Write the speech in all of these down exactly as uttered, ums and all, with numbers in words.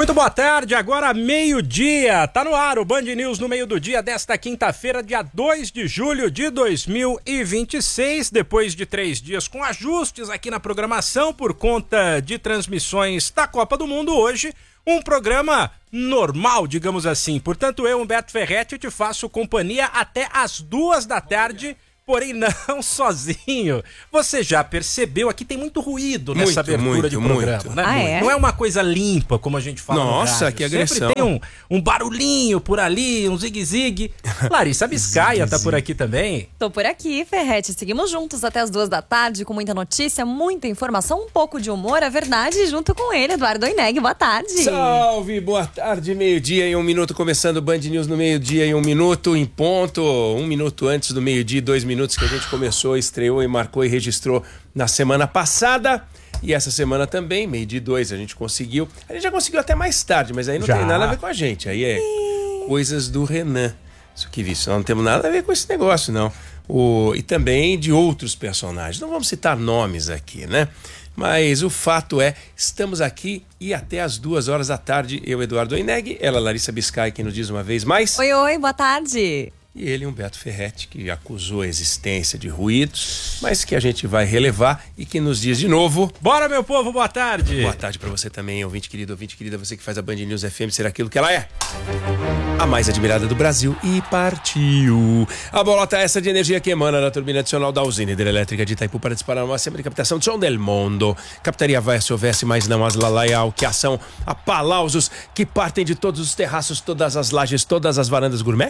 Muito boa tarde, agora meio-dia, tá no ar o Band News no meio do dia desta quinta-feira, dia dois de julho de dois mil e vinte e seis, depois de três dias com ajustes aqui na programação por conta de transmissões da Copa do Mundo, hoje um programa normal, digamos assim. Portanto, eu, Humberto Ferretti, te faço companhia até as duas da tarde, porém não sozinho. Você já percebeu, aqui tem muito ruído nessa muito, abertura muito, de programa, muito. né? Ah, é? Não é uma coisa limpa, como a gente fala. Nossa, no rádio. que agressão. Sempre tem um, um barulhinho por ali, um zigue-zigue. Larissa Biscaia tá por aqui também. Tô por aqui, Ferretti. Seguimos juntos até as duas da tarde com muita notícia, muita informação, um pouco de humor, a verdade, junto com ele, Eduardo Oineg. Boa tarde. Salve, boa tarde, meio-dia e um minuto, começando o Band News no meio-dia e um minuto em ponto, um minuto antes do meio-dia, dois minutos que a gente começou, estreou e marcou e registrou na semana passada. E essa semana também, meio-dia e dois, a gente conseguiu. A gente já conseguiu até mais tarde, mas aí não Já. tem nada a ver com a gente. Aí é coisas do Renan. Isso que visto, nós não temos nada a ver com esse negócio, não. O, e também de outros personagens. Não vamos citar nomes aqui, né? Mas o fato é, estamos aqui e até as duas horas da tarde, eu, Eduardo Oineg, ela, Larissa Biscay, quem nos diz uma vez mais. Oi, oi, boa tarde. E ele, Humberto Ferretti, que acusou a existência de ruídos, mas que a gente vai relevar e que nos diz de novo... Bora, meu povo, boa tarde. Boa tarde pra você também, ouvinte querido, ouvinte querida, você que faz a Band News F M ser aquilo que ela é. A mais admirada do Brasil. E partiu. A bolota essa de energia que emana da turbina adicional da usina hidrelétrica de Itaipu para disparar uma sistema de captação de som del mundo. Captaria vai se houvesse, mas não as lalaial, que ação a palausos que partem de todos os terraços, todas as lajes, todas as varandas gourmet.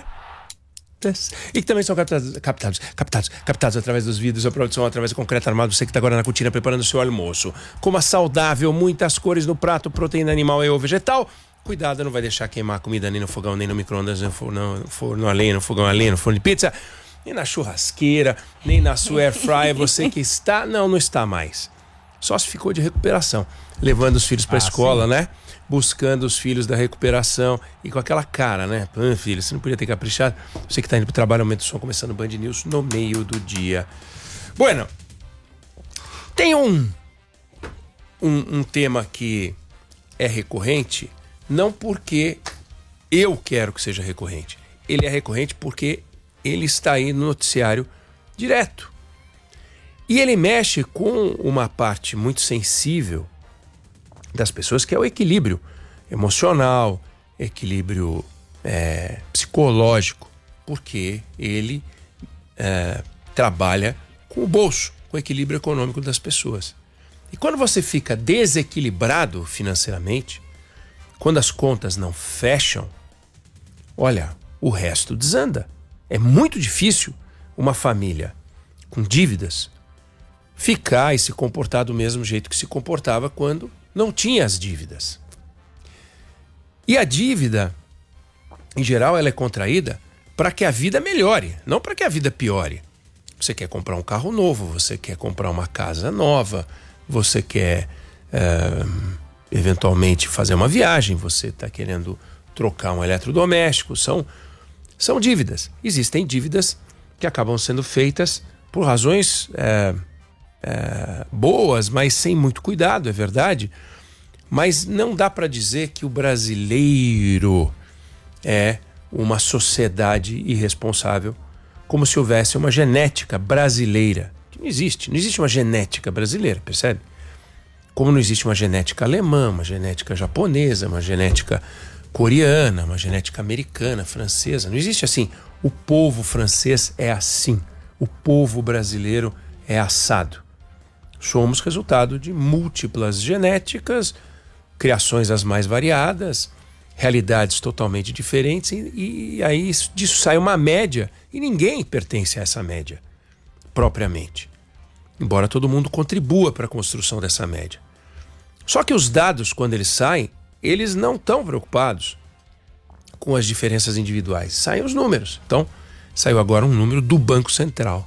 E que também são captados, captados, captados, captados através dos vidros, a produção através do concreto armado. Você que está agora na cortina preparando o seu almoço. Coma saudável, muitas cores no prato, proteína animal e ou vegetal. Cuidado, não vai deixar queimar a comida nem no fogão, nem no micro-ondas, nem no forno, no forno a lenha, no fogão a lenha, no forno de pizza, nem na churrasqueira, nem na sua air fryer. Você que está, não, não está mais. Só se ficou de recuperação, levando os filhos para a Ah, escola, sim. né? Buscando os filhos da recuperação e com aquela cara, né? Ah, filho, você não podia ter caprichado. Você que está indo pro trabalho, aumenta o som, começando o Band News no meio do dia. Bueno, tem um, um, um tema que é recorrente, não porque eu quero que seja recorrente. Ele é recorrente porque ele está aí no noticiário direto. E ele mexe com uma parte muito sensível das pessoas, que é o equilíbrio emocional, equilíbrio é, psicológico, porque ele é, trabalha com o bolso, com o equilíbrio econômico das pessoas. E quando você fica desequilibrado financeiramente, quando as contas não fecham, olha, o resto desanda. É muito difícil uma família com dívidas ficar e se comportar do mesmo jeito que se comportava quando não tinha as dívidas. E a dívida, em geral, ela é contraída para que a vida melhore, não para que a vida piore. Você quer comprar um carro novo, você quer comprar uma casa nova, você quer é, eventualmente fazer uma viagem, você está querendo trocar um eletrodoméstico. São, são dívidas. Existem dívidas que acabam sendo feitas por razões é, é, boas, mas sem muito cuidado, é verdade. Mas não dá para dizer que o brasileiro é uma sociedade irresponsável, como se houvesse uma genética brasileira. Que não existe, não existe uma genética brasileira, percebe? Como não existe uma genética alemã, uma genética japonesa, uma genética coreana, uma genética americana, francesa. Não existe assim, o povo francês é assim, o povo brasileiro é assado. Somos resultado de múltiplas genéticas, criações as mais variadas, realidades totalmente diferentes, e, e aí disso sai uma média, e ninguém pertence a essa média, propriamente. Embora todo mundo contribua para a construção dessa média. Só que os dados, quando eles saem, eles não estão preocupados com as diferenças individuais. Saem os números. Então, saiu agora um número do Banco Central.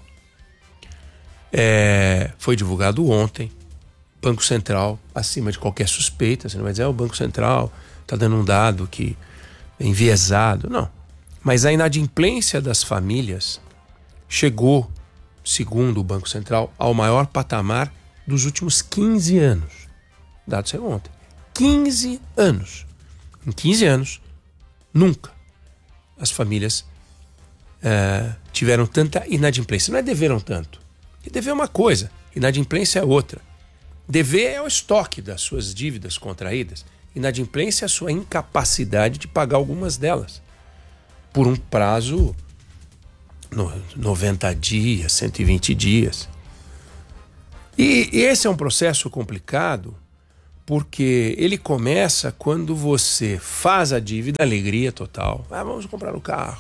É, foi divulgado ontem. Banco Central, acima de qualquer suspeita, você não vai dizer, ah, o Banco Central está dando um dado que é enviesado. Não. Mas a inadimplência das famílias chegou, segundo o Banco Central, ao maior patamar dos últimos quinze anos. O dado saiu ontem. quinze anos. Em quinze anos, nunca as famílias uh, tiveram tanta inadimplência. Não é deveram tanto. E dever é uma coisa, inadimplência é outra. Dever é o estoque das suas dívidas contraídas. Inadimplência é a sua incapacidade de pagar algumas delas. Por um prazo no, noventa dias, cento e vinte dias. E, e esse é um processo complicado porque ele começa quando você faz a dívida, alegria total. Ah, vamos comprar um carro.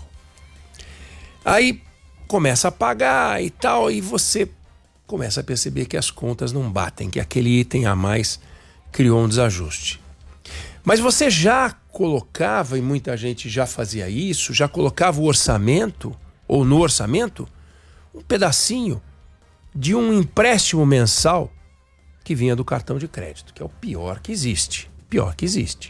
Aí começa a pagar e tal, e você começa a perceber que as contas não batem, que aquele item a mais criou um desajuste. Mas você já colocava, e muita gente já fazia isso, já colocava o orçamento, ou no orçamento, um pedacinho de um empréstimo mensal que vinha do cartão de crédito, que é o pior que existe. Pior que existe.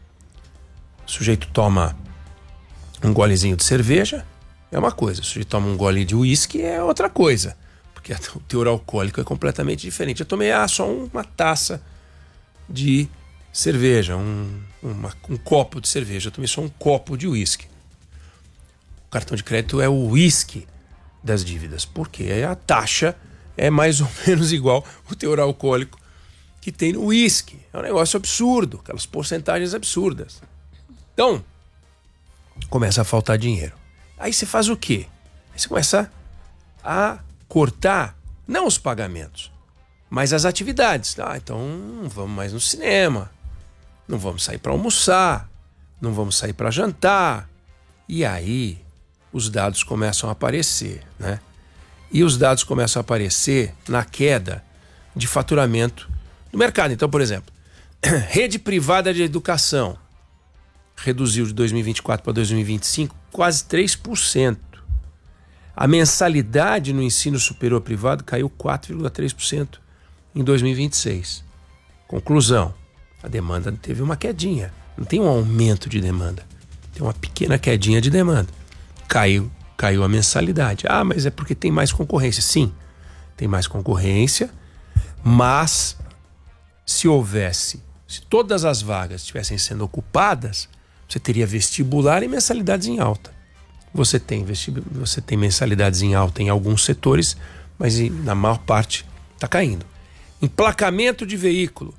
O sujeito toma um golezinho de cerveja, é uma coisa. O sujeito toma um gole de uísque, é outra coisa. Porque o teor alcoólico é completamente diferente. Eu tomei ah, só uma taça de cerveja, um, uma, um copo de cerveja. Eu tomei só um copo de uísque. O cartão de crédito é o uísque das dívidas, porque a taxa é mais ou menos igual o teor alcoólico que tem no uísque. É um negócio absurdo, aquelas porcentagens absurdas. Então, começa a faltar dinheiro. Aí você faz o quê? Aí você começa a cortar, não os pagamentos, mas as atividades. Ah, então não vamos mais no cinema, não vamos sair para almoçar, não vamos sair para jantar. E aí os dados começam a aparecer, né? E os dados começam a aparecer na queda de faturamento do mercado. Então, por exemplo, rede privada de educação reduziu de dois mil e vinte e quatro para dois mil e vinte e cinco quase três por cento. A mensalidade no ensino superior privado caiu quatro vírgula três por cento em dois mil e vinte e seis. Conclusão, a demanda teve uma quedinha. Não tem um aumento de demanda, tem uma pequena quedinha de demanda. Caiu, caiu a mensalidade. Ah, mas é porque tem mais concorrência. Sim, tem mais concorrência, mas se houvesse, se todas as vagas estivessem sendo ocupadas, você teria vestibular e mensalidades em alta. Você tem, vestib... você tem mensalidades em alta em alguns setores, mas na maior parte está caindo. Emplacamento de veículo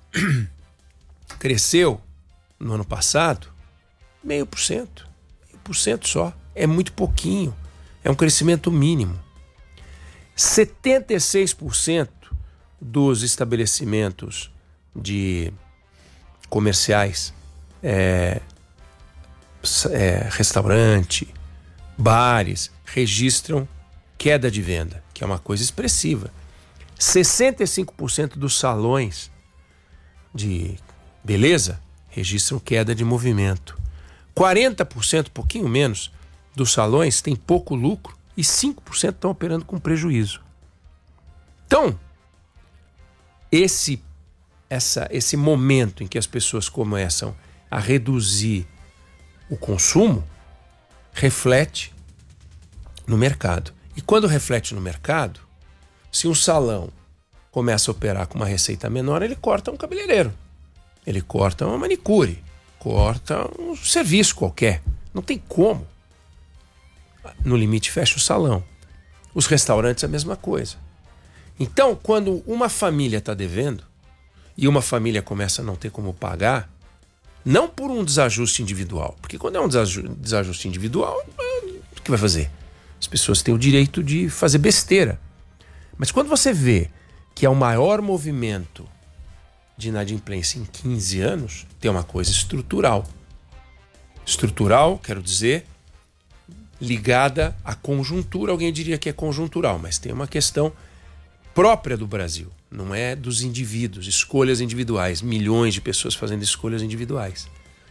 cresceu no ano passado meio por cento. Meio por cento só. É muito pouquinho. É um crescimento mínimo. setenta e seis por cento dos estabelecimentos de comerciais, é, é, restaurante, bares, registram queda de venda, que é uma coisa expressiva. sessenta e cinco por cento dos salões de beleza registram queda de movimento. quarenta por cento, pouquinho menos, dos salões têm pouco lucro e cinco por cento estão operando com prejuízo. Então, esse, essa, esse momento em que as pessoas começam a reduzir o consumo reflete no mercado. E quando reflete no mercado, se um salão começa a operar com uma receita menor, ele corta um cabeleireiro, ele corta uma manicure, corta um serviço qualquer. Não tem como. No limite, fecha o salão. Os restaurantes, a mesma coisa. Então, quando uma família está devendo e uma família começa a não ter como pagar, não por um desajuste individual, porque quando é um desajuste individual, o que vai fazer? As pessoas têm o direito de fazer besteira. Mas quando você vê que é o maior movimento de inadimplência em quinze anos, tem uma coisa estrutural. Estrutural, quero dizer, ligada à conjuntura. Alguém diria que é conjuntural, mas tem uma questão própria do Brasil, não é dos indivíduos, escolhas individuais, milhões de pessoas fazendo escolhas individuais.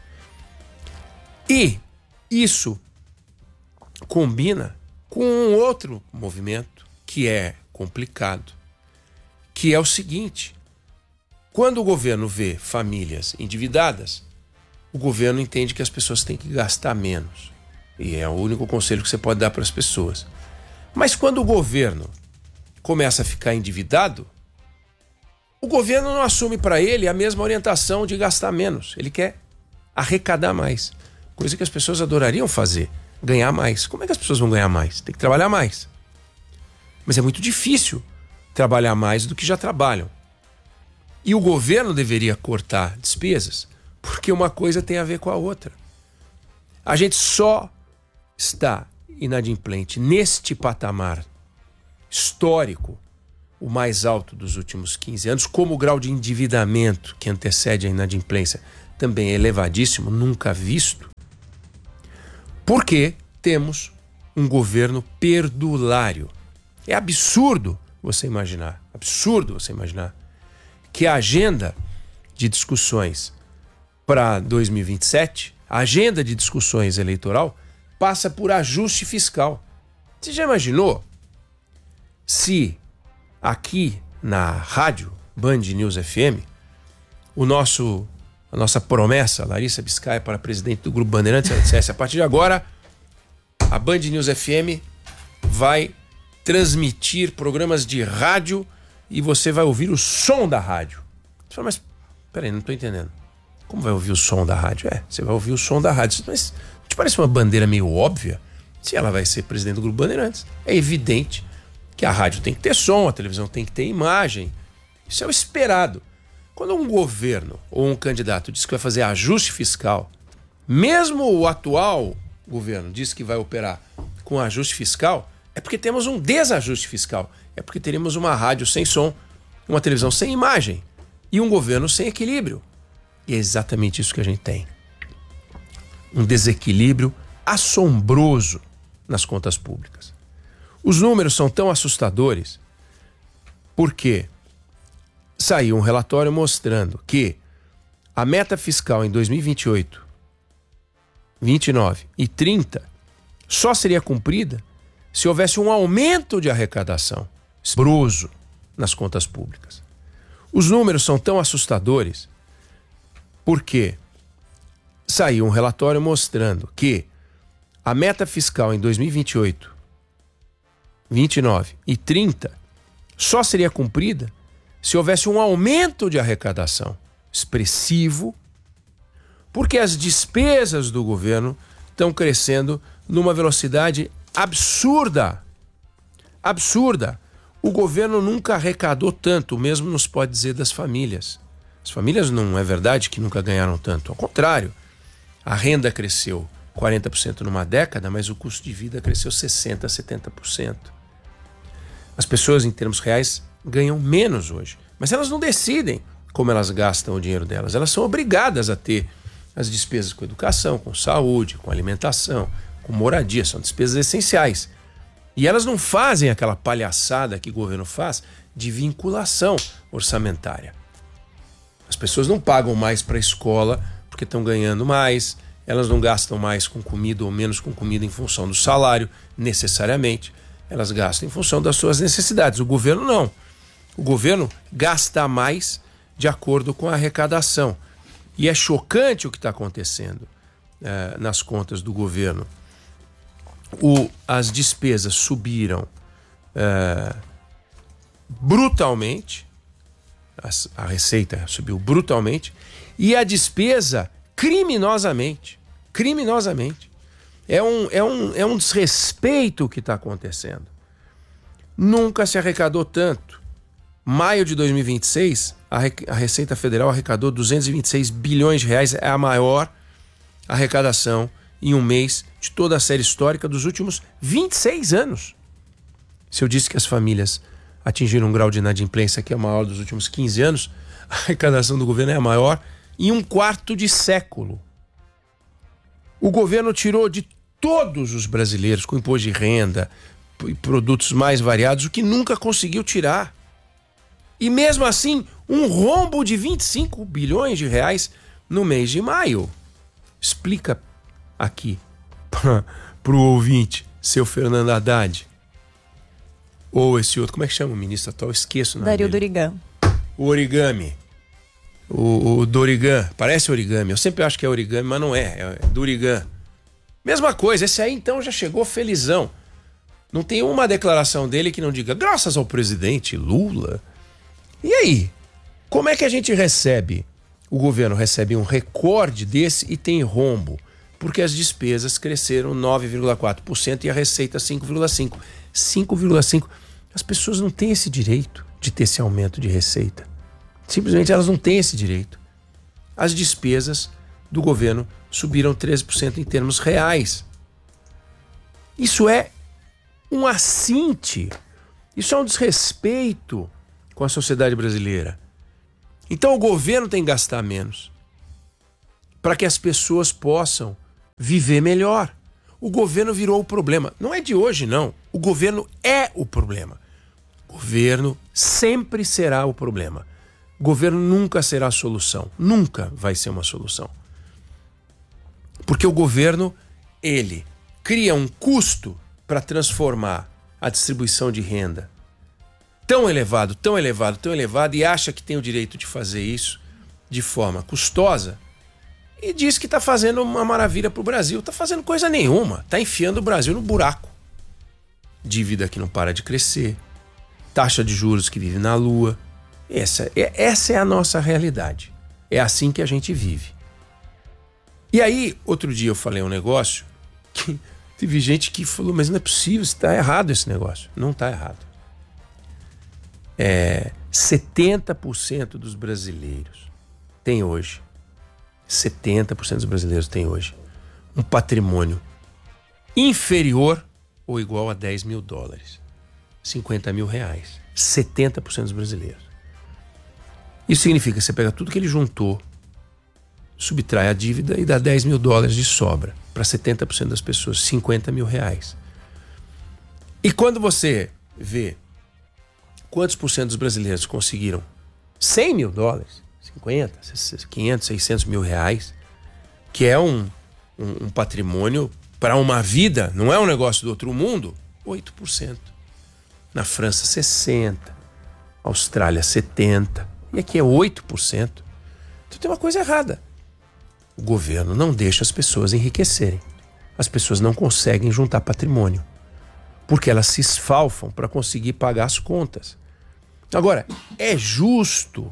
E isso combina com um outro movimento que é complicado, que é o seguinte: quando o governo vê famílias endividadas, o governo entende que as pessoas têm que gastar menos. E é o único conselho que você pode dar para as pessoas. Mas quando o governo começa a ficar endividado, o governo não assume para ele a mesma orientação de gastar menos. Ele quer arrecadar mais. Coisa que as pessoas adorariam fazer, ganhar mais. Como é que as pessoas vão ganhar mais? Tem que trabalhar mais. Mas é muito difícil trabalhar mais do que já trabalham. E o governo deveria cortar despesas, porque uma coisa tem a ver com a outra. A gente só está inadimplente neste patamar histórico, o mais alto dos últimos quinze anos, como o grau de endividamento que antecede a inadimplência também é elevadíssimo, nunca visto, porque temos um governo perdulário. É absurdo você imaginar, absurdo você imaginar que a agenda de discussões para dois mil e vinte e sete, a agenda de discussões eleitoral, passa por ajuste fiscal. Você já imaginou se aqui na rádio Band News F M, o nosso, a nossa promessa, Larissa Biscaia para presidente do Grupo Bandeirantes, ela dissesse, a partir de agora, a Band News F M vai transmitir programas de rádio e você vai ouvir o som da rádio. Você fala, mas peraí, não estou entendendo. Como vai ouvir o som da rádio? É, você vai ouvir o som da rádio. Mas te parece uma bandeira meio óbvia? Se ela vai ser presidente do Grupo Bandeirantes, é evidente que a rádio tem que ter som, a televisão tem que ter imagem. Isso é o esperado. Quando um governo ou um candidato diz que vai fazer ajuste fiscal, mesmo o atual governo diz que vai operar com ajuste fiscal, é porque temos um desajuste fiscal. É porque teremos uma rádio sem som, uma televisão sem imagem e um governo sem equilíbrio. E é exatamente isso que a gente tem. Um desequilíbrio assombroso nas contas públicas. Os números são tão assustadores porque saiu um relatório mostrando que a meta fiscal em dois mil e vinte e oito, vinte e nove e trinta só seria cumprida se houvesse um aumento de arrecadação assombroso nas contas públicas. Os números são tão assustadores porque saiu um relatório mostrando que a meta fiscal em dois mil e vinte e oito, vinte e nove e trinta só seria cumprida se houvesse um aumento de arrecadação expressivo, porque as despesas do governo estão crescendo numa velocidade absurda. Absurda. O governo nunca arrecadou tanto, o mesmo nos pode dizer das famílias. As famílias não é verdade que nunca ganharam tanto, ao contrário. A renda cresceu quarenta por cento numa década, mas o custo de vida cresceu sessenta por cento, setenta por cento. As pessoas, em termos reais, ganham menos hoje. Mas elas não decidem como elas gastam o dinheiro delas. Elas são obrigadas a ter as despesas com educação, com saúde, com alimentação, com moradia. São despesas essenciais. E elas não fazem aquela palhaçada que o governo faz de vinculação orçamentária. As pessoas não pagam mais para a escola porque estão ganhando mais. Elas não gastam mais com comida ou menos com comida em função do salário, necessariamente. Elas gastam em função das suas necessidades. O governo não. O governo gasta mais de acordo com a arrecadação. E é chocante o que está acontecendo eh, nas contas do governo. O, as despesas subiram eh, brutalmente, as, a receita subiu brutalmente, e a despesa criminosamente. Criminosamente. É um, é um, é um desrespeito o que está acontecendo. Nunca se arrecadou tanto. Maio de dois mil e vinte e seis, a, re, a Receita Federal arrecadou duzentos e vinte e seis bilhões de reais. É a maior arrecadação em um mês de toda a série histórica dos últimos vinte e seis anos. Se eu disse que as famílias atingiram um grau de inadimplência que é o maior dos últimos quinze anos, a arrecadação do governo é a maior em um quarto de século. O governo tirou de todos os brasileiros com imposto de renda e produtos mais variados o que nunca conseguiu tirar. E mesmo assim, um rombo de vinte e cinco bilhões de reais no mês de maio. Explica aqui para o ouvinte, seu Fernando Haddad. Ou esse outro, como é que chama o ministro atual? Esqueço o nome Dario dele. Dorigan. O origami. O, o Dorigan, parece origami. Eu sempre acho que é origami, mas não é. É Dorigan. Mesma coisa, esse aí então já chegou felizão. Não tem uma declaração dele que não diga graças ao presidente Lula. E aí? Como é que a gente recebe o governo recebe um recorde desse e tem rombo, porque as despesas cresceram nove vírgula quatro por cento e a receita cinco vírgula cinco por cento. cinco vírgula cinco por cento. As pessoas não têm esse direito de ter esse aumento de receita. Simplesmente elas não têm esse direito. As despesas do governo subiram treze por cento em termos reais. Isso é um assinte, isso é um desrespeito com a sociedade brasileira. Então o governo tem que gastar menos para que as pessoas possam viver melhor. O governo virou o problema. Não é de hoje, não. O governo é o problema. O governo sempre será o problema. O governo nunca será a solução. Nunca vai ser uma solução. Porque o governo, ele cria um custo para transformar a distribuição de renda tão elevado, tão elevado, tão elevado e acha que tem o direito de fazer isso de forma custosa e diz que está fazendo uma maravilha para o Brasil. Está fazendo coisa nenhuma. Está enfiando o Brasil no buraco. Dívida que não para de crescer. Taxa de juros que vive na lua. Essa é, essa é a nossa realidade. É assim que a gente vive. E aí, outro dia eu falei um negócio que teve gente que falou, mas não é possível, está errado esse negócio. Não está errado. É, setenta por cento dos brasileiros tem hoje, setenta por cento dos brasileiros tem hoje um patrimônio inferior ou igual a dez mil dólares. cinquenta mil reais. setenta por cento dos brasileiros. Isso significa que você pega tudo que ele juntou, subtrai a dívida e dá dez mil dólares de sobra para setenta por cento das pessoas, cinquenta mil reais. E quando você vê quantos por cento dos brasileiros conseguiram cem mil dólares, cinquenta, quinhentos, seiscentos mil reais, que é um, um, um patrimônio para uma vida, não é um negócio do outro mundo, oito por cento. Na França, sessenta por cento. Austrália, setenta por cento. E aqui é oito por cento. Então tem uma coisa errada. O governo não deixa as pessoas enriquecerem. As pessoas não conseguem juntar patrimônio, porque elas se esfalfam para conseguir pagar as contas. Agora, é justo,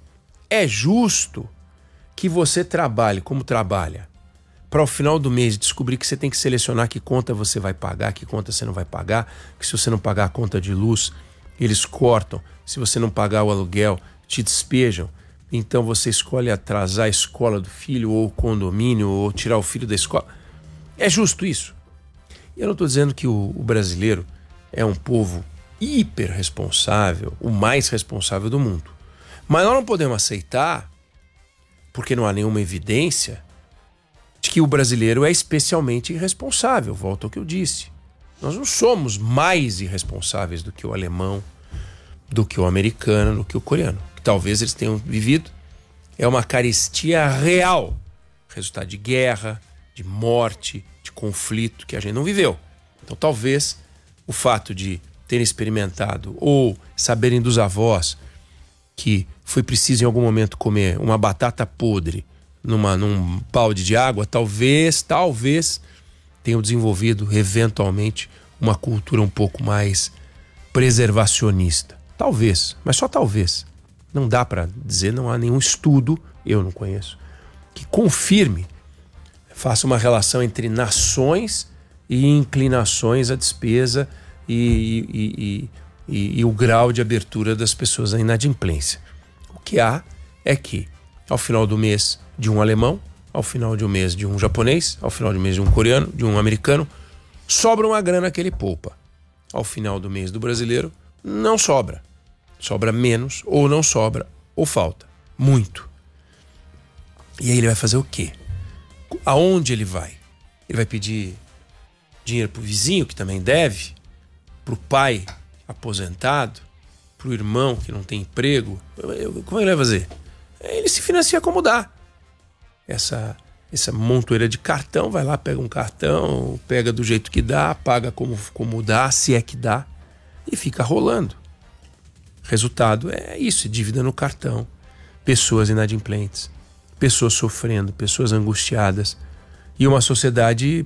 é justo que você trabalhe como trabalha, para ao final do mês descobrir que você tem que selecionar que conta você vai pagar, que conta você não vai pagar, que se você não pagar a conta de luz, eles cortam, se você não pagar o aluguel, te despejam. Então você escolhe atrasar a escola do filho, ou o condomínio, ou tirar o filho da escola. É justo isso? Eu não estou dizendo que o, o brasileiro é um povo hiper responsável, o mais responsável do mundo. Mas nós não podemos aceitar, porque não há nenhuma evidência, de que o brasileiro é especialmente irresponsável. Volto ao que eu disse. Nós não somos mais irresponsáveis do que o alemão, do que o americano, do que o coreano. Que talvez eles tenham vivido. É uma carestia real. Resultado de guerra, de morte, de conflito que a gente não viveu. Então talvez o fato de terem experimentado ou saberem dos avós que foi preciso em algum momento comer uma batata podre numa, num balde de água, talvez, talvez tenham desenvolvido eventualmente uma cultura um pouco mais preservacionista. Talvez, mas só talvez. Não dá para dizer, não há nenhum estudo, eu não conheço, que confirme, faça uma relação entre nações e inclinações à despesa e, e, e, e, e o grau de abertura das pessoas à inadimplência. O que há é que, ao final do mês de um alemão, ao final de um mês de um japonês, ao final de um mês de um coreano, de um americano, sobra uma grana que ele poupa. Ao final do mês do brasileiro, não sobra. Sobra menos, ou não sobra, ou falta. Muito. E aí ele vai fazer o quê? Aonde ele vai? Ele vai pedir dinheiro pro vizinho, que também deve? Pro pai aposentado? Pro irmão que não tem emprego? Como ele vai fazer? Ele se financia como dá. Essa, essa montoeira de cartão, vai lá, pega um cartão, pega do jeito que dá, paga como, como dá, se é que dá, e fica rolando. Resultado é isso, dívida no cartão, pessoas inadimplentes, pessoas sofrendo, pessoas angustiadas e uma sociedade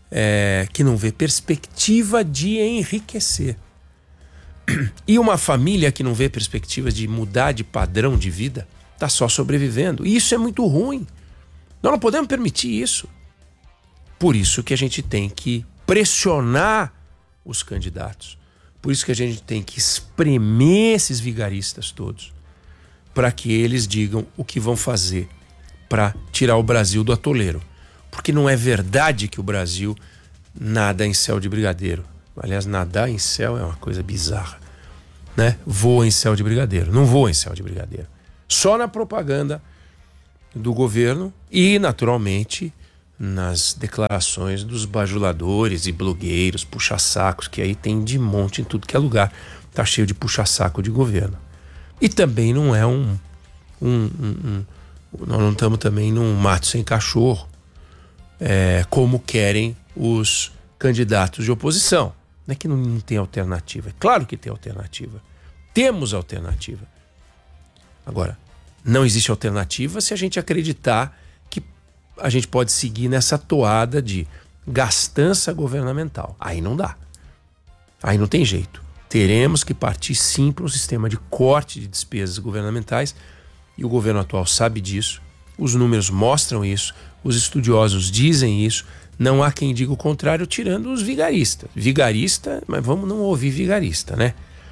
é, que não vê perspectiva de enriquecer. E uma família que não vê perspectivas de mudar de padrão de vida, está só sobrevivendo. E isso é muito ruim. Nós não podemos permitir isso. Por isso que a gente tem que pressionar os candidatos. Por isso que a gente tem que espremer esses vigaristas todos, para que eles digam o que vão fazer para tirar o Brasil do atoleiro. Porque não é verdade que o Brasil nada em céu de brigadeiro. Aliás, nadar em céu é uma coisa bizarra, né? Voa em céu de brigadeiro. Não voa em céu de brigadeiro. Só na propaganda do governo e, naturalmente, nas declarações dos bajuladores e blogueiros, puxa-sacos, que aí tem de monte em tudo que é lugar. Tá cheio de puxa-saco de governo. E também não é um... um, um, um nós não estamos também num mato sem cachorro, é, como querem os candidatos de oposição. Não é que não, não tem alternativa. É claro que tem alternativa. Temos alternativa. Agora, não existe alternativa se a gente acreditar que a gente pode seguir nessa toada de gastança governamental. Aí não dá. Aí não tem jeito. Teremos que partir sim para um sistema de corte de despesas governamentais, e o governo atual sabe disso, os números mostram isso, os estudiosos dizem isso, não há quem diga o contrário, tirando os vigaristas. Vigarista, mas vamos não ouvir vigarista, né?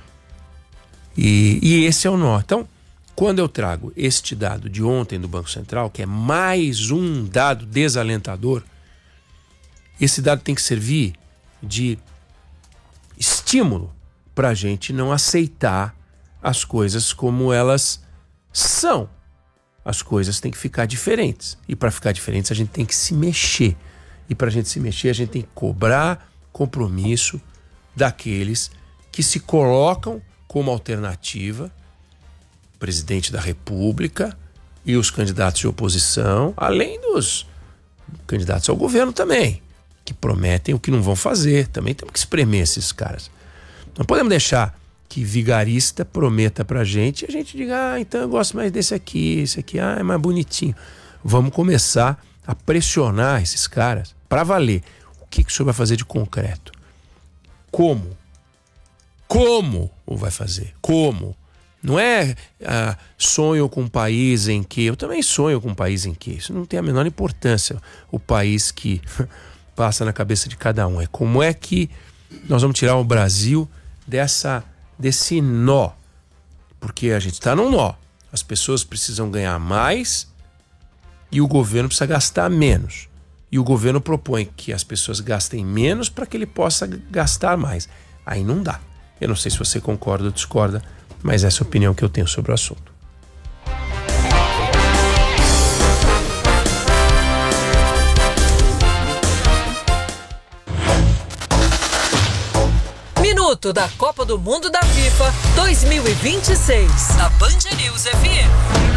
E, e esse é o nó. Então, quando eu trago este dado de ontem do Banco Central, que é mais um dado desalentador, esse dado tem que servir de estímulo para a gente não aceitar as coisas como elas são. As coisas têm que ficar diferentes. E para ficar diferentes, a gente tem que se mexer. E para a gente se mexer, a gente tem que cobrar compromisso daqueles que se colocam como alternativa, presidente da República e os candidatos de oposição, além dos candidatos ao governo também, que prometem o que não vão fazer. Também temos que espremer esses caras. Não podemos deixar que vigarista prometa pra gente e a gente diga, ah, então eu gosto mais desse aqui, esse aqui, ah, é mais bonitinho. Vamos começar a pressionar esses caras para valer. O que, que o senhor vai fazer de concreto? Como? Como o vai fazer? Como? Não é ah, sonho com um país em que... Eu também sonho com um país em que... Isso não tem a menor importância. O país que passa na cabeça de cada um. É como é que nós vamos tirar o Brasil dessa, desse nó. Porque a gente está num nó. As pessoas precisam ganhar mais e o governo precisa gastar menos. E o governo propõe que as pessoas gastem menos para que ele possa gastar mais. Aí não dá. Eu não sei se você concorda ou discorda, mas essa é a opinião que eu tenho sobre o assunto. Minuto da Copa do Mundo da FIFA dois mil e vinte e seis, da Band News F M.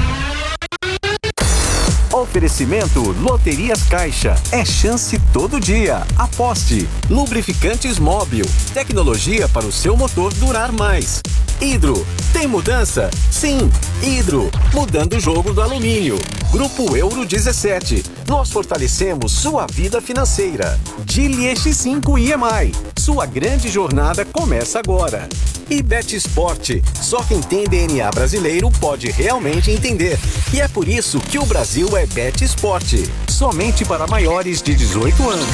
Oferecimento Loterias Caixa. É chance todo dia. Aposte. Lubrificantes Móbil. Tecnologia para o seu motor durar mais. Hidro. Tem mudança? Sim. Hidro. Mudando o jogo do alumínio. Grupo Euro dezessete. Nós fortalecemos sua vida financeira. Geely E X cinco I M I. Sua grande jornada começa agora. E Bet Sport. Só quem tem D N A brasileiro pode realmente entender. E é por isso que o Brasil é Bet Sport. Somente para maiores de dezoito anos.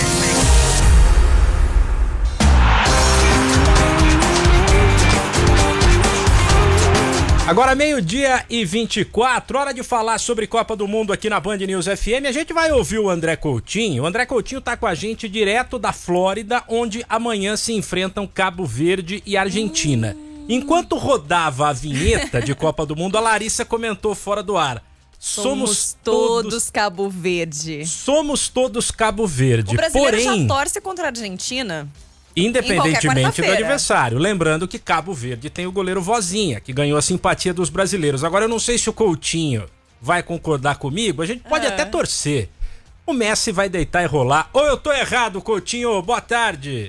Agora meio-dia e vinte e quatro, hora de falar sobre Copa do Mundo aqui na Band News F M. A gente vai ouvir o André Coutinho. O André Coutinho tá com a gente direto da Flórida, onde amanhã se enfrentam Cabo Verde e Argentina. Enquanto rodava a vinheta de Copa do Mundo, a Larissa comentou fora do ar. Somos, Somos todos, todos Cabo Verde. Somos todos Cabo Verde. O brasileiro Porém, já torce contra a Argentina? independentemente do adversário. Lembrando que Cabo Verde tem o goleiro Vozinha, que ganhou a simpatia dos brasileiros. Agora, eu não sei se o Coutinho vai concordar comigo, a gente pode é. até torcer. O Messi vai deitar e rolar. Ou eu tô errado, Coutinho? Boa tarde.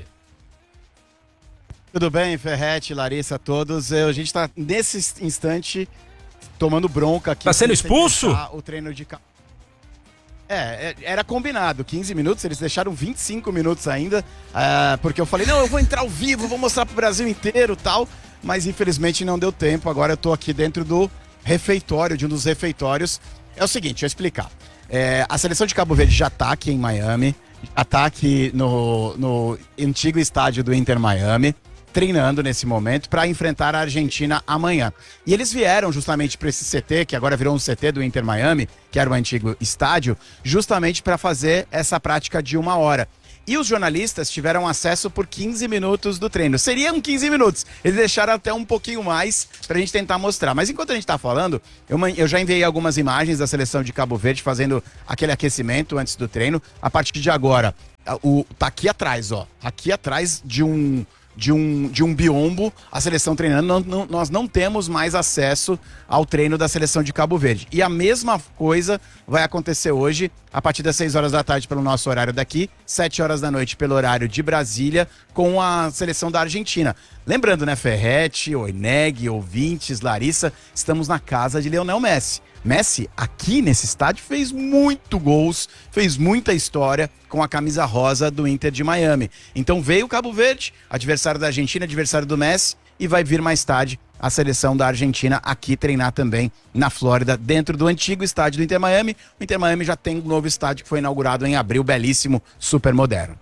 Tudo bem, Ferretti, Larissa, todos. A gente tá, nesse instante, tomando bronca aqui. Tá sendo expulso? O treino de... É, era combinado, quinze minutos, eles deixaram vinte e cinco minutos ainda, uh, porque eu falei, não, eu vou entrar ao vivo, vou mostrar pro Brasil inteiro e tal, mas infelizmente não deu tempo. Agora eu tô aqui dentro do refeitório, de um dos refeitórios. É o seguinte, deixa eu explicar. É, a seleção de Cabo Verde já tá aqui em Miami, já tá aqui no, no antigo estádio do Inter Miami, treinando nesse momento para enfrentar a Argentina amanhã. E eles vieram justamente para esse C T, que agora virou um C T do Inter Miami, que era o antigo estádio, justamente para fazer essa prática de uma hora. E os jornalistas tiveram acesso por quinze minutos do treino. Seriam quinze minutos. Eles deixaram até um pouquinho mais pra gente tentar mostrar. Mas enquanto a gente tá falando, eu, eu já enviei algumas imagens da seleção de Cabo Verde fazendo aquele aquecimento antes do treino. A partir de agora, o, tá aqui atrás, ó. Aqui atrás de um... De um, de um biombo, a seleção treinando, não, não, nós não temos mais acesso ao treino da seleção de Cabo Verde. E a mesma coisa vai acontecer hoje, a partir das seis horas da tarde pelo nosso horário daqui, sete horas da noite pelo horário de Brasília, com a seleção da Argentina. Lembrando, né, Ferretti, Oineg, ouvintes, Larissa, estamos na casa de Lionel Messi. Messi, aqui nesse estádio, fez muito gols, fez muita história com a camisa rosa do Inter de Miami. Então veio o Cabo Verde, adversário da Argentina, adversário do Messi, e vai vir mais tarde a seleção da Argentina aqui treinar também na Flórida, dentro do antigo estádio do Inter Miami. O Inter Miami já tem um novo estádio que foi inaugurado em abril, belíssimo, super moderno.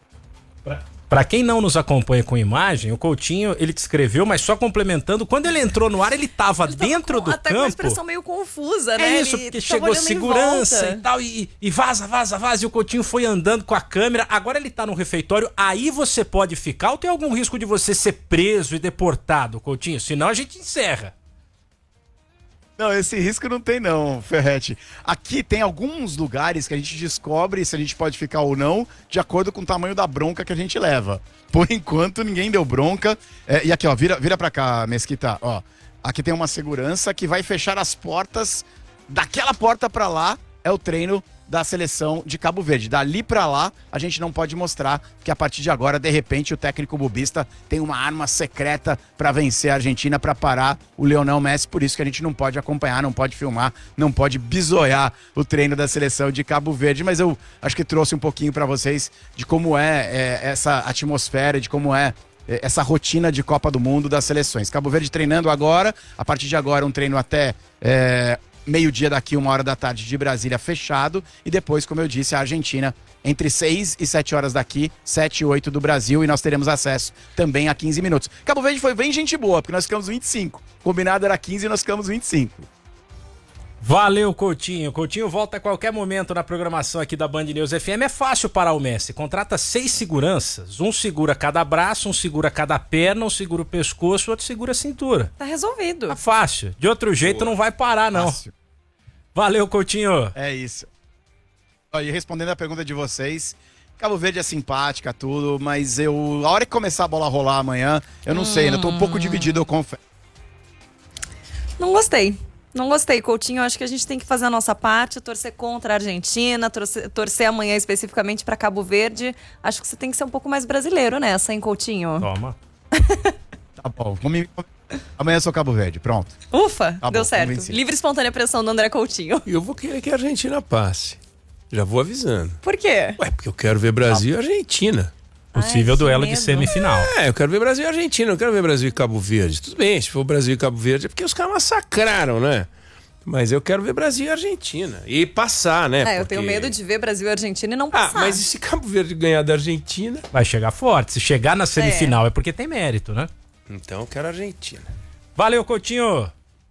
Pra quem não nos acompanha com imagem, o Coutinho, ele descreveu, mas só complementando, quando ele entrou no ar, ele tava ele dentro com, do até campo. Até com uma expressão meio confusa, né? É isso, ele porque chegou segurança e tal, e, e vaza, vaza, vaza, e o Coutinho foi andando com a câmera. Agora ele tá no refeitório, aí você pode ficar ou tem algum risco de você ser preso e deportado, Coutinho? Senão a gente encerra. Não, esse risco não tem não, Ferretti. Aqui tem alguns lugares que a gente descobre se a gente pode ficar ou não, de acordo com o tamanho da bronca que a gente leva. Por enquanto, ninguém deu bronca. É, e aqui, ó, vira, vira pra cá, Mesquita, ó. Aqui tem uma segurança que vai fechar as portas. Daquela porta pra lá é o treino da seleção de Cabo Verde. Dali pra lá, a gente não pode mostrar, porque a partir de agora, de repente, o técnico bubista tem uma arma secreta pra vencer a Argentina, pra parar o Lionel Messi. Por isso que a gente não pode acompanhar, não pode filmar, não pode bisoiar o treino da seleção de Cabo Verde. Mas eu acho que trouxe um pouquinho pra vocês de como é, é essa atmosfera, de como é essa rotina de Copa do Mundo das seleções. Cabo Verde treinando agora, a partir de agora um treino até é, meio-dia daqui, uma hora da tarde de Brasília fechado, e depois, como eu disse, a Argentina entre seis e sete horas daqui, sete e oito do Brasil, e nós teremos acesso também a quinze minutos. Cabo Verde foi bem gente boa, porque nós ficamos vinte e cinco. Combinado era quinze e nós ficamos vinte e cinco. Valeu, Coutinho. Coutinho volta a qualquer momento na programação aqui da Band News F M. É fácil parar o Messi. Contrata seis seguranças. Um segura cada braço, um segura cada perna, um segura o pescoço, outro segura a cintura. Tá resolvido. Tá fácil. De outro jeito Boa. Não vai parar, não. Fácil. Valeu, Coutinho. É isso. E respondendo a pergunta de vocês, Cabo Verde é simpática, tudo, mas eu... A hora que começar a bola rolar amanhã, eu não hum. sei, ainda tô um pouco dividido, eu confesso. Não gostei. Não gostei, Coutinho. Eu acho que a gente tem que fazer a nossa parte, torcer contra a Argentina, torcer, torcer amanhã especificamente para Cabo Verde. Acho que você tem que ser um pouco mais brasileiro nessa, hein, Coutinho? Toma. Tá bom, vamos... Amanhã eu sou Cabo Verde, pronto. Ufa, tá deu bom, certo. convencido. Livre e espontânea pressão do André Coutinho. E eu vou querer que a Argentina passe. Já vou avisando. Por quê? Ué, porque eu quero ver Brasil e Argentina. Possível Ai, duelo medo. de semifinal. É, eu quero ver Brasil e Argentina, eu quero ver Brasil e Cabo Verde. Tudo bem, se for Brasil e Cabo Verde é porque os caras massacraram, né? Mas eu quero ver Brasil e Argentina. E passar, né? É, porque... eu tenho medo de ver Brasil e Argentina e não passar. Ah, mas e se Cabo Verde ganhar da Argentina? Vai chegar forte. Se chegar na semifinal é, é porque tem mérito, né? Então eu quero a Argentina. Valeu, Coutinho.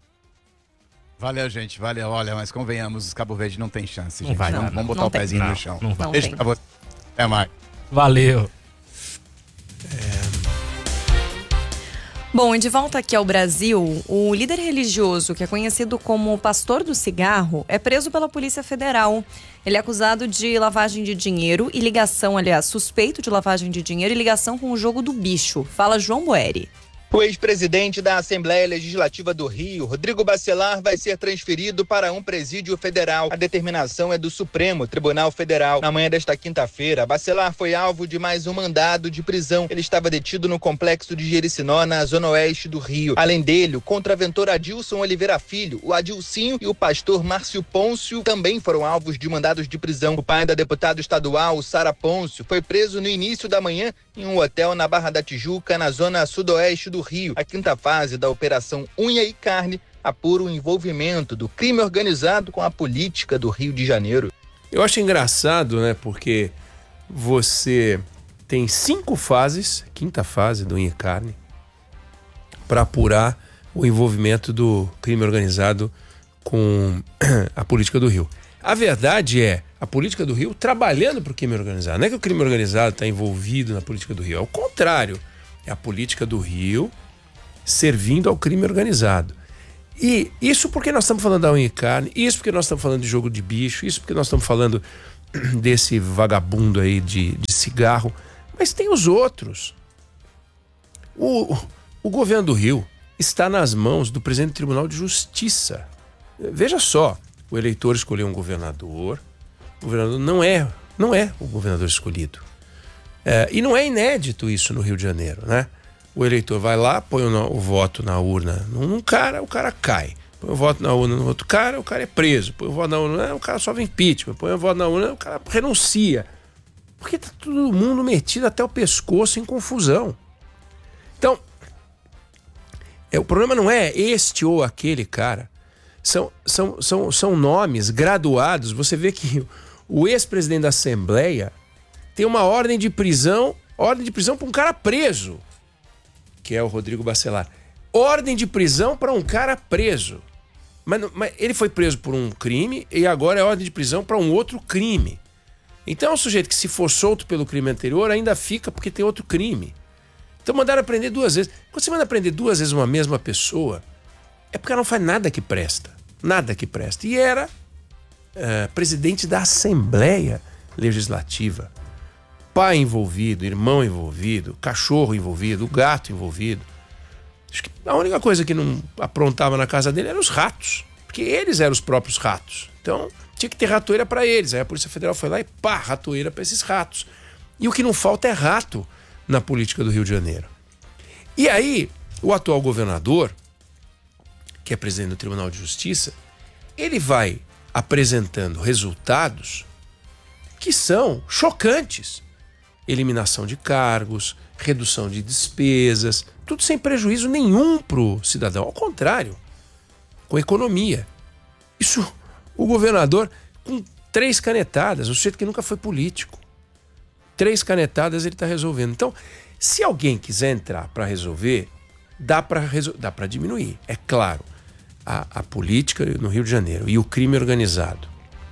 Valeu, gente. Valeu. Olha, mas convenhamos, os Cabo Verde não tem chance, não gente. Vai, não, não, vamos botar não o tem. pezinho não, no chão. Não vai. Beijo pra você. Até mais. Valeu. É... Bom, e de volta aqui ao Brasil, o líder religioso, que é conhecido como Pastor do Cigarro, é preso pela Polícia Federal. Ele é acusado de lavagem de dinheiro e ligação, aliás, suspeito de lavagem de dinheiro e ligação com o jogo do bicho. Fala João Boeri. O ex-presidente da Assembleia Legislativa do Rio, Rodrigo Bacelar, vai ser transferido para um presídio federal. A determinação é do Supremo Tribunal Federal. Na manhã desta quinta-feira, Bacelar foi alvo de mais um mandado de prisão. Ele estava detido no complexo de Jericinó, na zona oeste do Rio. Além dele, o contraventor Adilson Oliveira Filho, o Adilcinho e o pastor Márcio Pôncio também foram alvos de mandados de prisão. O pai da deputada estadual, Sara Pôncio, foi preso no início da manhã em um hotel na Barra da Tijuca, na zona sudoeste do Rio. A quinta fase da Operação Unha e Carne apura o envolvimento do crime organizado com a política do Rio de Janeiro. Eu acho engraçado, né? Porque você tem cinco fases, quinta fase do INCARNE, para apurar o envolvimento do crime organizado com a política do Rio. A verdade é a política do Rio trabalhando para o crime organizado. Não é que o crime organizado está envolvido na política do Rio, é o contrário. É a política do Rio servindo ao crime organizado. E isso porque nós estamos falando da unha e carne, isso porque nós estamos falando de jogo de bicho, isso porque nós estamos falando desse vagabundo aí de, de cigarro, mas tem os outros. O, o governo do Rio está nas mãos do presidente do Tribunal de Justiça. Veja só, o eleitor escolheu um governador, o governador não é, não é o governador escolhido. É, e não é inédito isso no Rio de Janeiro, né? O eleitor vai lá, põe o, o voto na urna num cara, o cara cai. Põe o voto na urna no outro cara, o cara é preso. Põe o voto na urna, o cara sofre impeachment. Põe o voto na urna, o cara renuncia. Porque tá todo mundo metido até o pescoço em confusão. Então, é, o problema não é este ou aquele cara. São, são, são, são nomes graduados. Você vê que o ex-presidente da Assembleia tem uma ordem de prisão, ordem de prisão para um cara preso, que é o Rodrigo Bacelar. Ordem de prisão para um cara preso. Mas, mas ele foi preso por um crime e agora é ordem de prisão para um outro crime. Então é um sujeito que, se for solto pelo crime anterior, ainda fica porque tem outro crime. Então mandaram prender duas vezes. Quando você manda prender duas vezes uma mesma pessoa, é porque ela não faz nada que presta. Nada que presta. E era uh, presidente da Assembleia Legislativa. Pai envolvido, irmão envolvido, cachorro envolvido, gato envolvido. Acho que a única coisa que não aprontava na casa dele eram os ratos. Porque eles eram os próprios ratos. Então tinha que ter ratoeira para eles. Aí a Polícia Federal foi lá e pá, ratoeira para esses ratos. E o que não falta é rato na política do Rio de Janeiro. E aí, o atual governador, que é presidente do Tribunal de Justiça, ele vai apresentando resultados que são chocantes. Eliminação de cargos, redução de despesas, tudo sem prejuízo nenhum para o cidadão. Ao contrário, com economia. Isso, o governador, com três canetadas, o sujeito que nunca foi político. Três canetadas ele está resolvendo. Então, se alguém quiser entrar para resolver, dá para resol- dá para diminuir. É claro, a, a política no Rio de Janeiro e o crime organizado,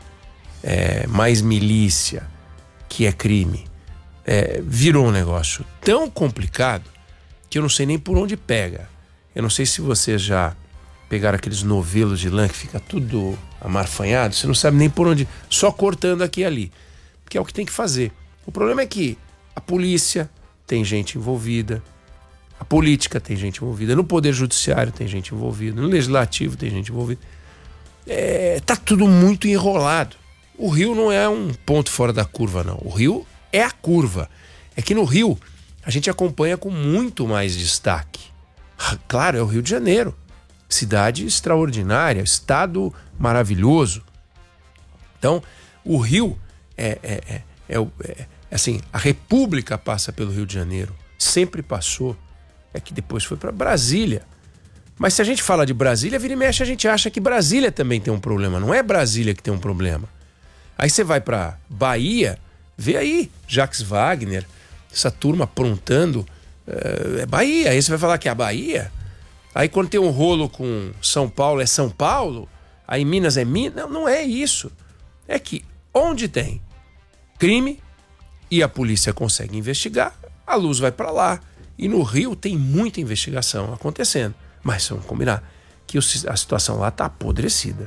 é, mais milícia, que é crime, É, virou um negócio tão complicado que eu não sei nem por onde pega. Eu não sei se vocês já pegaram aqueles novelos de lã que fica tudo amarfanhado, você não sabe nem por onde, só cortando aqui e ali, que é o que tem que fazer. O problema é que a polícia tem gente envolvida, a política tem gente envolvida, no poder judiciário tem gente envolvida, no legislativo tem gente envolvida. É, tá tudo muito enrolado. O Rio não é um ponto fora da curva, não. O Rio é a curva. É que no Rio a gente acompanha com muito mais destaque. Claro, é o Rio de Janeiro. Cidade extraordinária, estado maravilhoso. Então, o Rio é, é, é, é, é assim, a República passa pelo Rio de Janeiro. Sempre passou. É que depois foi para Brasília. Mas se a gente fala de Brasília, vira e mexe, a gente acha que Brasília também tem um problema. Não é Brasília que tem um problema. Aí você vai para Bahia, vê aí, Jacques Wagner, essa turma aprontando, é, é Bahia. Aí você vai falar que é a Bahia. Aí quando tem um rolo com São Paulo, é São Paulo. Aí Minas é Minas. Não, não é isso. É que onde tem crime e a polícia consegue investigar, a luz vai para lá. E no Rio tem muita investigação acontecendo. Mas vamos combinar que a situação lá está apodrecida.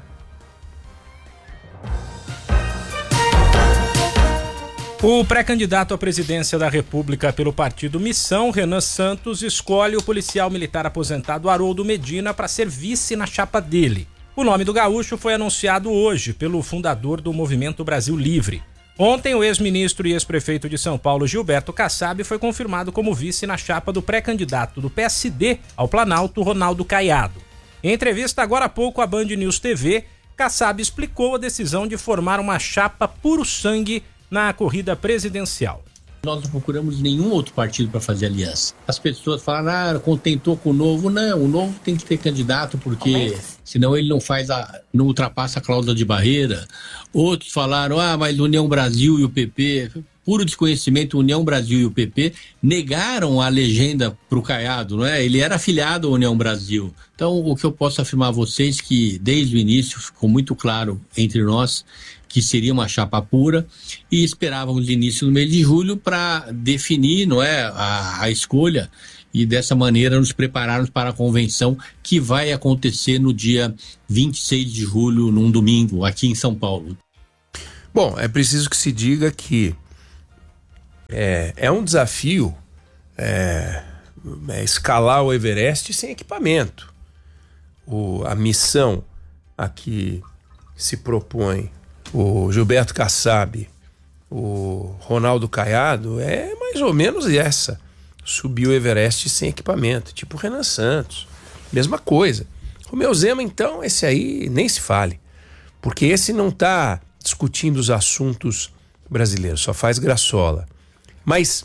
O pré-candidato à presidência da República pelo partido Missão, Renan Santos, escolhe o policial militar aposentado Haroldo Medina para ser vice na chapa dele. O nome do gaúcho foi anunciado hoje pelo fundador do Movimento Brasil Livre. Ontem, o ex-ministro e ex-prefeito de São Paulo, Gilberto Kassab, foi confirmado como vice na chapa do pré-candidato do P S D ao Planalto, Ronaldo Caiado. Em entrevista agora há pouco à Band News T V, Kassab explicou a decisão de formar uma chapa puro sangue na corrida presidencial. Nós não procuramos nenhum outro partido para fazer aliança. As pessoas falam, ah, contentou com o Novo. Não, o Novo tem que ter candidato porque senão ele não faz a, não ultrapassa a cláusula de barreira. Outros falaram, ah, mas União Brasil e o P P, puro desconhecimento, União Brasil e o P P negaram a legenda para o Caiado, não é? Ele era afiliado à União Brasil. Então, o que eu posso afirmar a vocês que desde o início ficou muito claro entre nós que seria uma chapa pura e esperávamos início no mês de julho para definir, não é, a, a escolha e dessa maneira nos prepararmos para a convenção que vai acontecer no dia vinte e seis de julho, num domingo, aqui em São Paulo. Bom, é preciso que se diga que é, é um desafio é, é escalar o Everest sem equipamento. O, a missão a que se propõe o Gilberto Kassab, o Ronaldo Caiado, é mais ou menos essa. Subir o Everest sem equipamento, tipo o Renan Santos. Mesma coisa. Romeu Zema, então, esse aí nem se fale. Porque esse não está discutindo os assuntos brasileiros, só faz graçola. Mas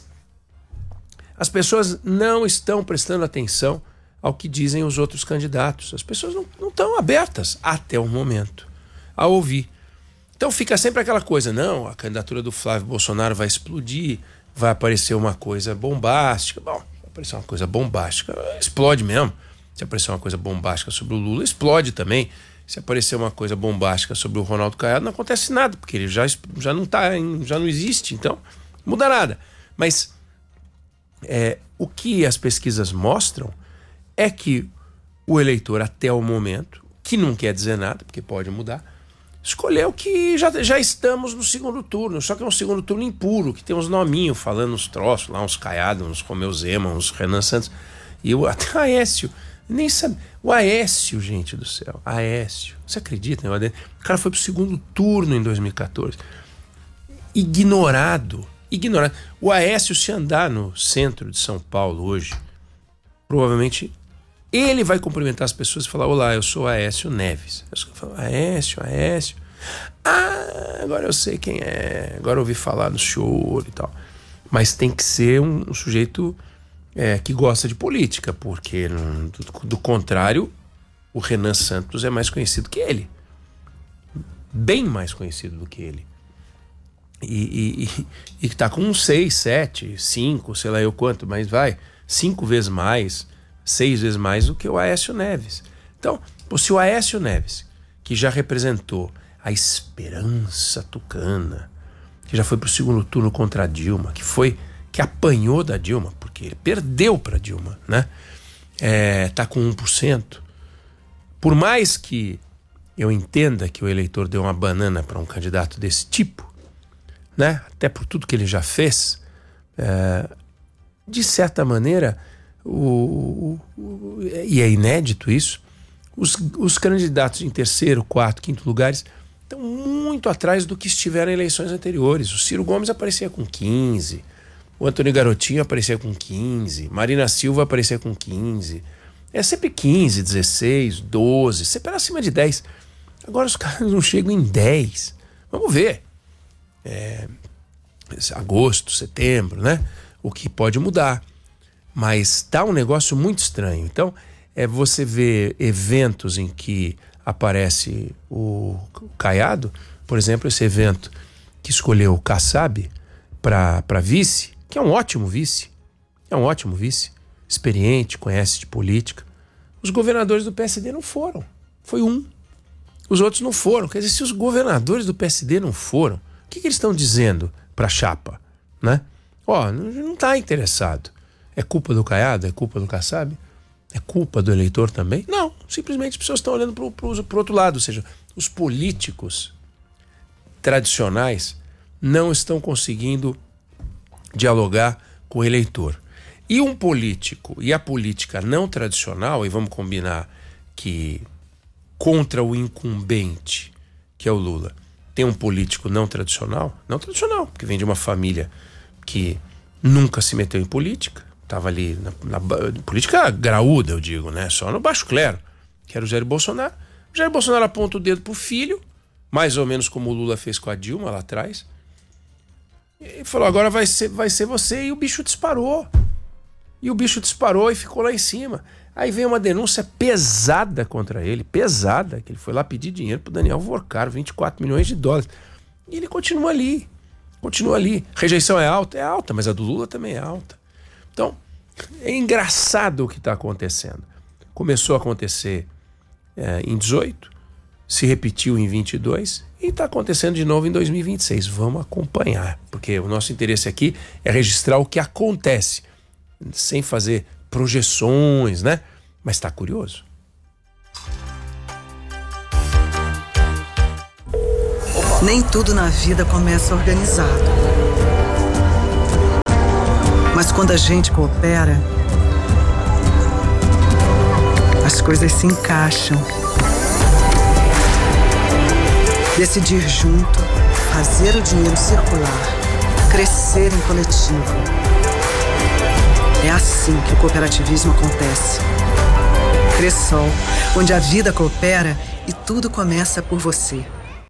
as pessoas não estão prestando atenção ao que dizem os outros candidatos. As pessoas não, não estão abertas, até o momento, a ouvir. Então fica sempre aquela coisa, não, a candidatura do Flávio Bolsonaro vai explodir, vai aparecer uma coisa bombástica. Bom, vai aparecer uma coisa bombástica, explode mesmo. Se aparecer uma coisa bombástica sobre o Lula, explode também. Se aparecer uma coisa bombástica sobre o Ronaldo Caiado, não acontece nada, porque ele já, já, não, tá, já não existe, então não muda nada. Mas é, o que as pesquisas mostram é que o eleitor, até o momento, que não quer dizer nada, porque pode mudar, escolheu que já, já estamos no segundo turno, só que é um segundo turno impuro, que tem uns nominhos falando uns troços lá, uns Caiados, uns Romeu Zema, uns Renan Santos, e o até Aécio, nem sabe, o Aécio, gente do céu, Aécio, você acredita? Né? O cara foi pro segundo turno em dois mil e catorze, ignorado, ignorado. O Aécio, se andar no centro de São Paulo hoje, provavelmente ele vai cumprimentar as pessoas e falar, olá, eu sou Aécio Neves. Eu falo, Aécio, Aécio. Ah, agora eu sei quem é. Agora eu ouvi falar no show e tal. Mas tem que ser um, um sujeito é, que gosta de política, porque do, do contrário, o Renan Santos é mais conhecido que ele. Bem mais conhecido do que ele. E, e, e que tá com seis, sete, cinco, sei lá eu quanto, mas vai, cinco vezes mais, seis vezes mais do que o Aécio Neves. Então, se o Aécio Neves, que já representou a esperança tucana, que já foi pro segundo turno contra a Dilma, que foi, que apanhou da Dilma, porque ele perdeu para Dilma, né? É, tá com um por cento. Por mais que eu entenda que o eleitor deu uma banana para um candidato desse tipo, né? Até por tudo que ele já fez, é, de certa maneira, O, o, e é inédito isso, os, os candidatos em terceiro, quarto, quinto lugares estão muito atrás do que estiveram em eleições anteriores. O Ciro Gomes aparecia com quinze, o Antônio Garotinho aparecia com quinze, Marina Silva aparecia com quinze, é sempre quinze, dezesseis, doze, sempre era acima de dez. Agora os caras não chegam em dez. Vamos ver, é, agosto, setembro, né? O que pode mudar. Mas tá um negócio muito estranho. Então, é você vê eventos em que aparece o Caiado, por exemplo, esse evento que escolheu o Kassab para vice, que é um ótimo vice, é um ótimo vice, experiente, conhece de política. Os governadores do P S D não foram, foi um. Os outros não foram. Quer dizer, se os governadores do P S D não foram, o que, que eles estão dizendo para a chapa, né? Ó, não está interessado. É culpa do Caiado? É culpa do Kassab? É culpa do eleitor também? Não, simplesmente as pessoas estão olhando para o outro lado, ou seja, os políticos tradicionais não estão conseguindo dialogar com o eleitor. E um político e a política não tradicional, e vamos combinar que contra o incumbente, que é o Lula, tem um político não tradicional, não tradicional, porque vem de uma família que nunca se meteu em política, estava ali na, na política graúda, eu digo, né? Só no baixo clero, que era o Jair Bolsonaro. O Jair Bolsonaro aponta o dedo pro filho, mais ou menos como o Lula fez com a Dilma lá atrás. E falou, agora vai ser, vai ser você. E o bicho disparou. E o bicho disparou e ficou lá em cima. Aí veio uma denúncia pesada contra ele, pesada, que ele foi lá pedir dinheiro pro Daniel Vorcaro, vinte e quatro milhões de dólares. E ele continua ali, continua ali. Rejeição é alta? É alta, mas a do Lula também é alta. Então, é engraçado o que está acontecendo. Começou a acontecer é, em dezoito, se repetiu em vinte e dois e está acontecendo de novo em dois mil e vinte e seis. Vamos acompanhar, porque o nosso interesse aqui é registrar o que acontece, sem fazer projeções, né? Mas está curioso. Nem tudo na vida começa organizado. Mas quando a gente coopera, as coisas se encaixam. Decidir junto, fazer o dinheiro circular, crescer em coletivo. É assim que o cooperativismo acontece. Cressol, onde a vida coopera e tudo começa por você.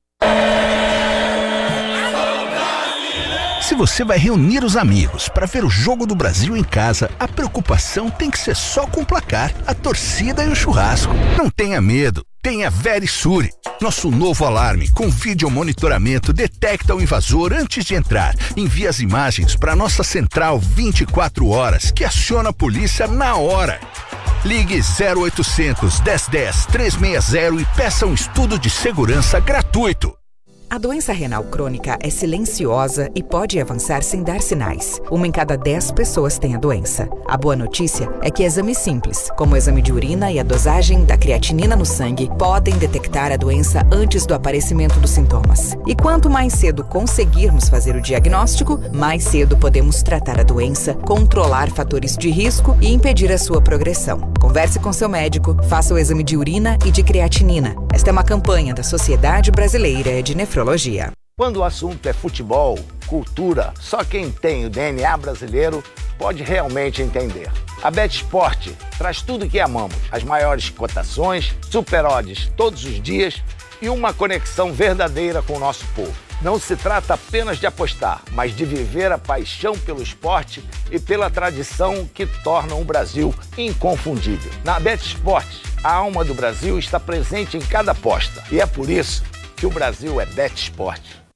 Se você vai reunir os amigos para ver o Jogo do Brasil em casa, a preocupação tem que ser só com o placar, a torcida e o churrasco. Não tenha medo, tenha Verisure. Nosso novo alarme com vídeo monitoramento detecta o invasor antes de entrar. Envia as imagens para nossa central vinte e quatro horas, que aciona a polícia na hora. Ligue zero oitocentos, dez dez, trezentos e sessenta e peça um estudo de segurança gratuito. A doença renal crônica é silenciosa e pode avançar sem dar sinais. Uma em cada dez pessoas tem a doença. A boa notícia é que exames simples, como o exame de urina e a dosagem da creatinina no sangue, podem detectar a doença antes do aparecimento dos sintomas. E quanto mais cedo conseguirmos fazer o diagnóstico, mais cedo podemos tratar a doença, controlar fatores de risco e impedir a sua progressão. Converse com seu médico, faça o exame de urina e de creatinina. Esta é uma campanha da Sociedade Brasileira de Nefrologia. Quando o assunto é futebol, cultura, só quem tem o D N A brasileiro pode realmente entender. A BetSport traz tudo que amamos, as maiores cotações, super odds todos os dias e uma conexão verdadeira com o nosso povo. Não se trata apenas de apostar, mas de viver a paixão pelo esporte e pela tradição que tornam o Brasil inconfundível. Na BetSport, a alma do Brasil está presente em cada aposta e é por isso que o Brasil é BetSport.